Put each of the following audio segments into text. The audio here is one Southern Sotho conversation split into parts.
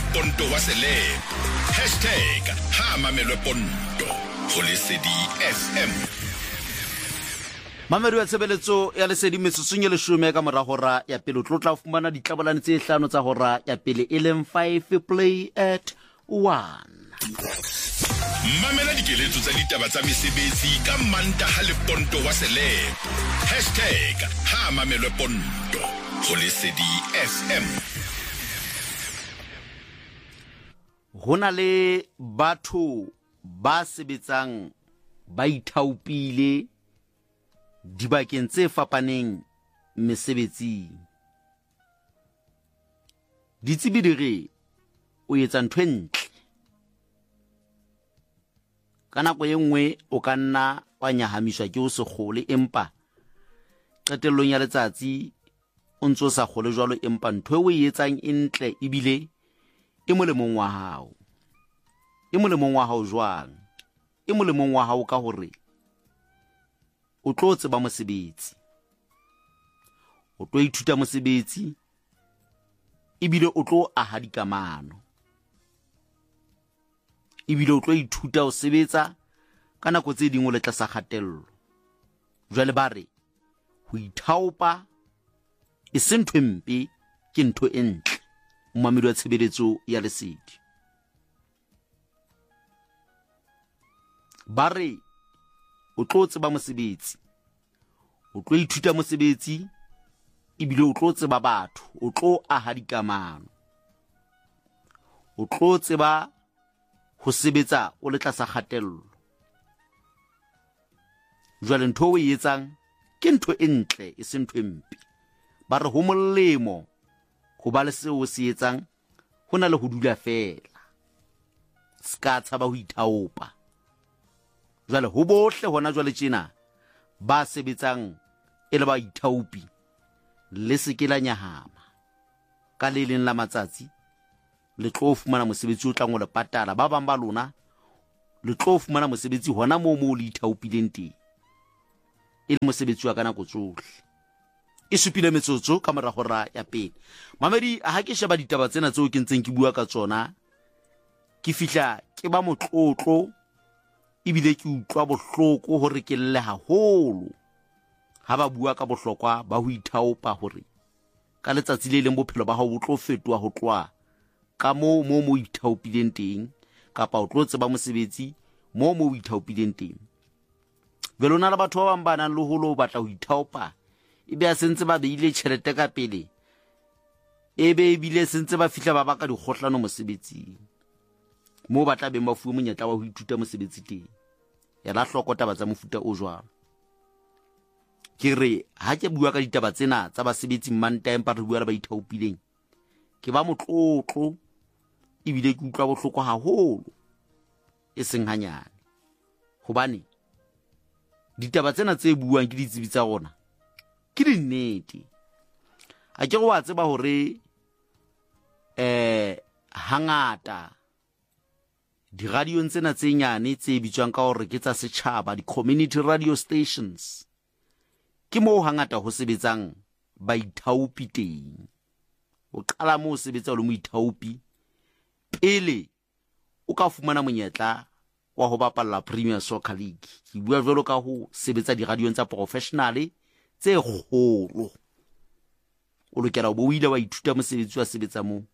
Ponto wa Selemo #HamamelwePonto go Lesedi FM. Mamedi wa tshebeletso ya Lesedi metsotsong e 10 ka mora hora ya pele o tla fumana ditlabolane tse 5 tsa hora ya pele e leng 5 play at 1. Mamela dikeletso tsa ditaba tsa mesebetsi ka Mantaha le Ponto wa Selemo #HamamelwePonto go Lesedi FM. Hona le batho ba sebetsang ba ithaopile dibakeng tse fapaneng mesebetsing. Ditsebi di re o etsa ntho e ntle. Ka nako e nngwe o ka nna wa nyahamiswa ke o se kgole, empa qetellong ya letsatsi o ntso sa kgole jwalo, empa ntho e o e etsang e ntle ebile e molemong wa hao. E molemong wa hao jwang? E molemong wa hao ka hore o tlo tseba mosebetsi, o tlo ithuta mosebetsi, ebile o tlo aha dikamano, ebile o tlo ithuta ho sebetsa ka nako tse dingwe le tlasa kgatello. Jwale ba re ho ithaopa e se ntho mpe, ke ntho e ntle. Mmamedi wa tshebeletso ya Lesedi ba re o tlo tseba mosebetsi, o tlo ithuta mosebetsi, ebile o tlo tseba batho, o tlo aha dikamano, o tlo tseba ho sebetsa o le tlasa kgatello. Jwale ntho o e etsang ke ntho e ntle, e se ntho e mpe. Ba re ho molemo ho ba le seo o se etsang, ho na le ho dula fela, ska tshaba ho ithaopa. Jwale ho bohle hona jwale tjena ba sebetsang e le ba ithaopi, le se ke la nyahama. Ka le leng la matsatsi le tlo fumana mosebetsi o tlang o le patala. Ba bang ba lona le tlo fumana mosebetsi hona moo le ithaopileng teng, e le mosebetsi wa ka nako tsohle. E supile metsotso ka mora hora ya pele. Mamedi, ha ke sheba ditaba tsena tseo ke ntseng ke bua ka tsona, ke fihla ke ba motlotlo, ebile ke utlwa bohloko hore ke lle haholo ha ba bua ka bohlokwa ba ho ithaopa, hore ka letsatsi le leng bophelo ba hao bo tlo fetoha ho tloha ka mo ithaopileng teng, kapa o tlo tseba mosebetsi mo ithaopileng teng. Vele ona le batho ba bang ba nang le holo batla ho ithaopa, ebe a sentse ba beile tjhelete ka pele, ebe ebile sentse ba fihla ba baka dikgohlano mosebetsing, mo ba tla beng ba fuwe monyetla wa ho ithuta mosebetsi teng. Ya la hloko taba tsa mofuta o jwalo. Ke re ha ke bua ka ditaba tsena tsa basebetsi Mantaha empa re bua le ba ithaopileng, ke ba motlotlo, ebile ke utlwa bohloko haholo, e seng hanyane. Hobane ditaba tsena tse buang ke ditsebi tsa rona ke dinnete. Ha ke re wa tseba hore hangata diradiong tsena tse nyane tse bitswang ka hore ke tsa setjhaba, di-community radio stations, ke moo hangata ho sebetsang baithaopi teng. O qala moo sebetsa o le moithaopi pele o ka fumana monyetla wa ho bapalla Premier Soccer League. Ke bua jwalo ka ho sebetsa diradiong tsa professional tse kgolo. O lokela ho bo ile wa ithuta mosebetsi wa sebetsa moo.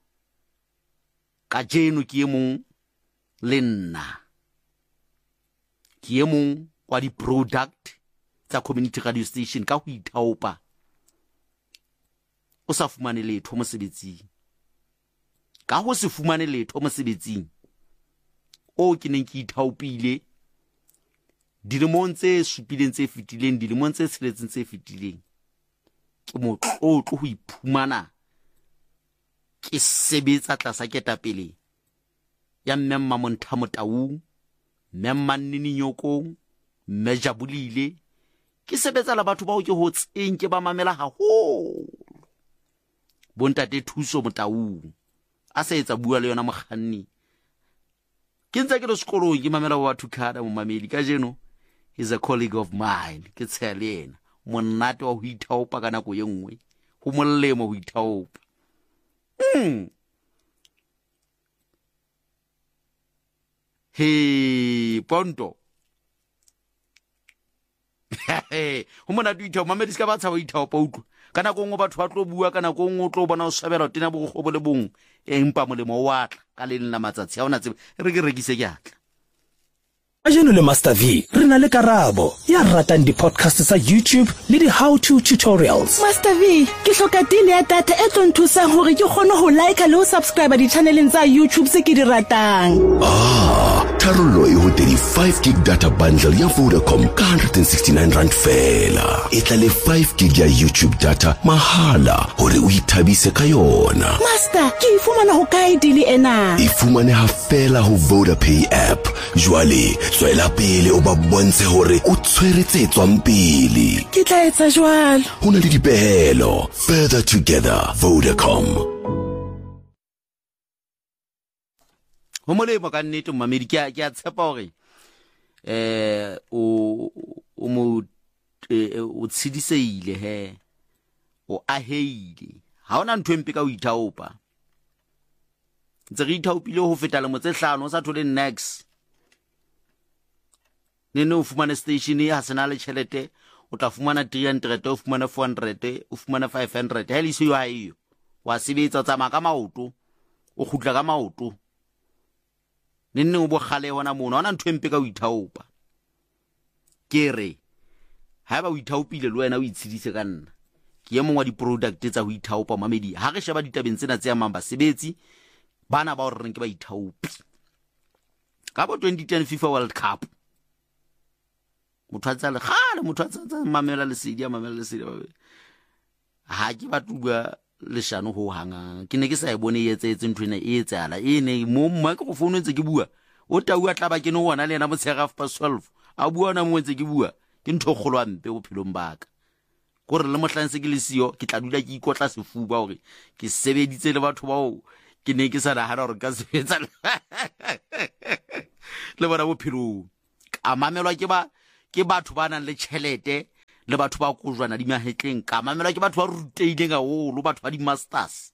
Ka jeno ke e mong le nna, ke e mong wa di-product tsa community radio station ka ho ithaopa o sa fumane letho mosebetsing. Ka ho se fumane letho mosebetsing o ke neng ke ithaopile dilemong tse 7 tse fetileng, dilemong tse 6 tse fetileng, ke motlotlo ho iphumana ke sebetsa tlasa ketapele ya mme Mmamontha Motaung, mme Mannini Nyokong, mme Jabulile. Ke sebetsa le batho bao ke hotseng ke ba mamela haholo. Bontate Thuso Motaung a sa etsa bua le yona mokganni. Ke ntse ke le sekolong ke mamela ba Thukhada mo mamedi. Ka jeno he's a colleague of mine, ke tsaya le yena. Monate wa ho ithaopa ka nako e nngwe, ho molemo ho ithaopa. he Ponto ho mona du ithaopa mamedi ska ba tshaba ithaopa utlo kana go ngo batho ba tlo bua kana go ngo tlo bona o swabela tena bo go le bong empa molemo wa tla ka le nna matsatsi ha ona tsebe re ke rekise ke atla Ajeno le Master V, re na le Karabo, ya ratang di-podcast sa YouTube le di-how-to tutorials. Master V, ke hloka deal ya data e tlo nthusang hore ke kgone ho like le ho subscribe di-channeleng tsa YouTube se ke di ratang. Tharollo e ho 35 gig data bundle ya Vodacom ka 169 rand fela. E tla le 5 gig ya YouTube data mahala hore o ithabise ka yona. Master, ke ifumana ho kae deal ena? E fumaneha fela ho VodaPay app. Jwale tswela pele o ba bontshe hore o tshweretse tswang pele. Ke tla etsa jwalo. Ho na le dipehelo. Further together, Vodacom. ho molemo ka nnete mmamedi ke a tshepa hore o tshidiseile he o aheile ha ona ntho empe ka o ithaopa ntse re ithaopile ho feta le motse 5 o sa thole next nene o fumana station ha sena le tšhelete o tla fumana 300 o fumana 400 o fumana 500 ha le se yo ha iyo wa sebetsa tsa ka maoto o khutla ka maoto nene o bo khale hona mona ona ntho empe ka o ithaopa ke re ha ba o ithaopile le wena o itshidise ka nna ke ye mongwa di product tsa ho ithaopa mamedi ha re sheba ditabeng tsena tse ya mamba sebetsi bana ba o reng ke ba ithaopi ka bo 2010 FIFA World Cup motho a tsa le khale motho a tsa mamela le sedi ha ke ba tubua le shano ho hanga ke ne ke sa e bone etsetse ntho ena e etsala ene mo mma ke go founu ntse ke bua o taua tla ba ke no wona le ena motshega fa 12 a bua ona mo ntse ke bua ke ntho kgolwa mpe bophelong baka gore le mohlanse ke le siyo ke tla dula ke ikotla sefuba hore ke sebeditse le batho bao ke ne ke sa nahana hore ka sebetsa le bona bophelong ka mamelwa ke batho ba nang le tšhelete le batho ba kojwana di mahetleng ka mamelwa ke batho ba ruteileng haholo batho ba di masters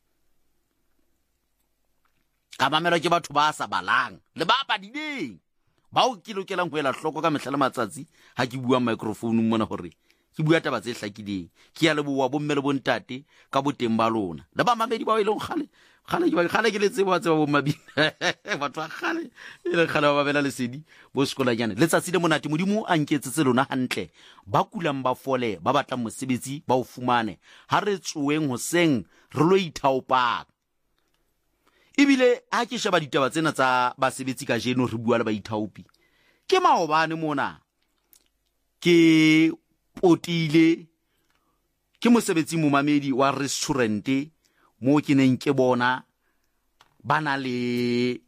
ka mamelwa ke batho ba sa balang le ba badileng ba o ke lokelang go ela hloko ka mehla le matsatsi ha ke bua microphone mona hore ke bua taba tse hlakileng ke ya leboa bo mme le bontate ka boteng ba lona le ba mamedi ba ile khale ke le tseba bo mabina batho ba khale ile khale ba bela lesedi bo sekolanyane le tsatsi le monate modimo a nketse tse lona hantle ba kulang ba fole ba batla mosebetsi ba o fumane ha re tsoeng hoseng re lo ithaopa ibile ha ke sheba ditaba tsena tsa basebetsi ka jeno re bua le ba ithaopi ke maobane mona ke potile ke mosebetsi mo mamedi wa restaurant mo ke neng ke bona bana le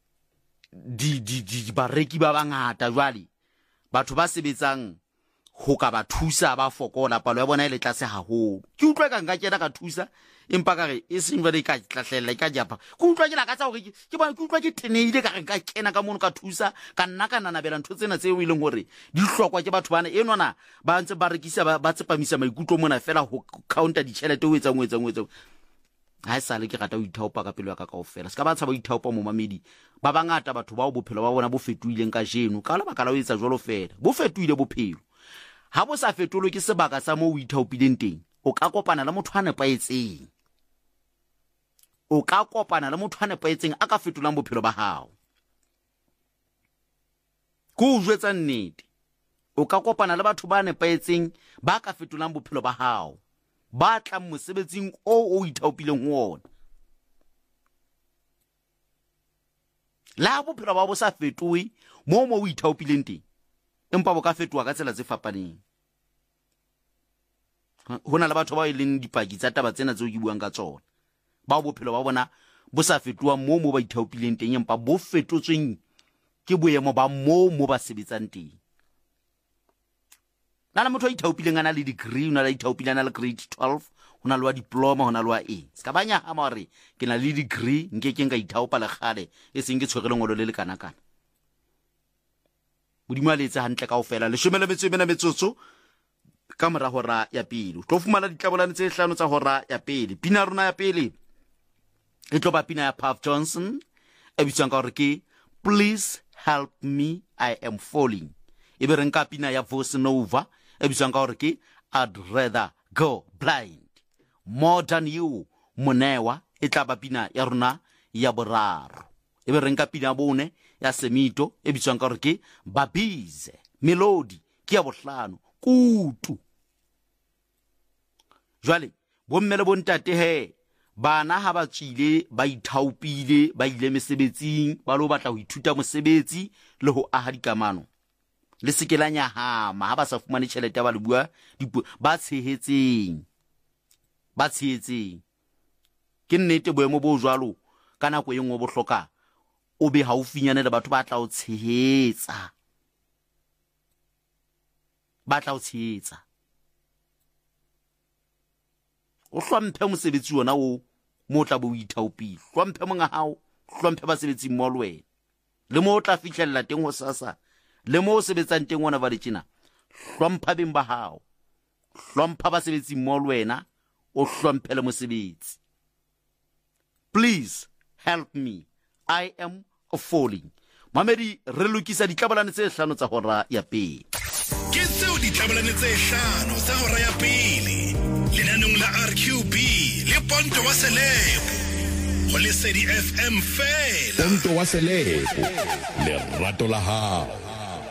di bareki ba bangata jwale batho ba sebetsang ho ka ba thusa ba fokola palo ya bona ile tlase haholo ke utlwa ka nka kena ka thusa empa ka re e seng jwale ka tlahlella ka japa ke utlwa ke la ka tsa hore ke ba ke utlwa ke teneile ka re nka kena ka mono ka thusa ka nna ka nanabela ntho tsena tse o ileng hore di hlokwa ke batho bana enona ba ntse ba rekisa ba tsepamisa maikutlo mona fela ho counter di tšhelete o etsang ha sa le ke rata o ithaopa ka pelo ya ka kaofela ska ba tshaba o ithaopa mo mamedi ba bangata batho ba o bophelo ba bona bo fetuileng ka jeno ka lebaka la o etsa jwalo fela bo fetuile bophelo ha bo sa fetolo ke sebaka sa mo o ithaopileng teng o ka kopana le motho a nepaetseng a ka fetolang bophelo ba hao go jwetsa nnete o ka kopana le batho ba nepaetseng ba ka fetolang bophelo ba hao ba tla mosebetsing o ithaopileng ho ona la bophelo ba bo sa fetoe mo o ithaopileng teng empa bo ka fetoa ka tsela tse fapaneng hona le batho ba ileng dipaki tsa taba tsena tse o ke buang ka tsona ba bophelo ba bona bo sa fetoa mo ba ithaopileng teng empa bo fetotsweng ke boemo ba mo ba sebetsang teng nana motho a ithaopileng ana le degree una la ithaopileng ana le grade 12 una le wa diploma una le wa A ska banya ha mare ke na le degree nke ke nka ithaopa le khale e seng ke tshwere lengolo le le kana modimo a letse hantle kaofela le shomela metsotso ka mora hora ya pele tlo fumana ditlabolane tse 5 tsa hora ya pele pina rona ya pele e tlo ba pina ya Puff Johnson e bitswang ka hore ke Please help me, I am falling. E be re nka pina ya Voice Nova e bitswang ka gore ke I'd rather go blind more than you. Monewa e tla ba pina ya rona ya boraro. E be re nka pina bone ya Semito e bitswang ka gore ke Babize. Melody ke ya bohlano, Kutu. Jwale bomme le bontate he, bana ha ba tswile ba ithaupile ba ile mesebetsing ba lo batla ho ithuta mosebetsi le ho aha dikamano le sekelanya hama ha ba sa fumane tšhelete ba le bua ba tshehetseng ke nnete boemo bo jwalo ka nako e nngwe bo hloka o be haufinyane le batho ba tla o tshehetsa o hlomphe mosebetsi wona o mo tla bo ithaupile, hlomphe monga hao, hlomphe basebetsi mo le wena le mo tla fihlella teng ho sasa le mo sebetsang teng wona ba le tjena. Hlompha beng ba hao, hlompha basebetsi mo le wena, o hlomphe le mosebetsi. Please help me, I am falling. Mamedi re lokisa ditlabalane tse hlano tsa hora ya pele. Ke tseo ditlabalane tse hlano tsa hora ya pele. Lenanong la RQB le Ponto wa Selebo go Lesedi FM fela. Ponto wa Selebo le rato la hao.